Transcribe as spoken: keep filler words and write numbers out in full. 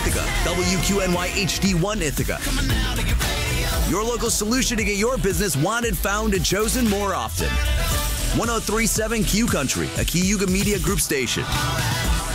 Ithaca, W Q N Y H D one Ithaca. Your local solution to get your business wanted, found, and chosen more often. one oh three point seven Q Country, a Cayuga Media Group station.